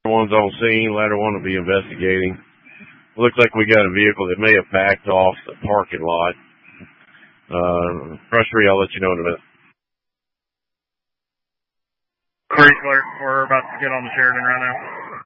One's on scene. Ladder one will be investigating. Looks like we got a vehicle that may have backed off the parking lot. Press 3, I'll let you know in a minute. Chrysler, we're about to get on the Sheridan right now.